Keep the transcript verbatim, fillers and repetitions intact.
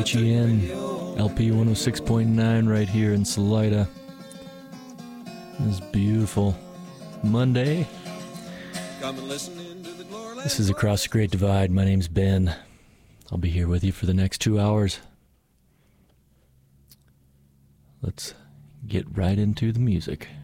H E N, L P one oh six point nine right here in Salida. This beautiful Monday. This is Across the Great Divide. My name's Ben. I'll be here with you for the next two hours. Let's get right into the music.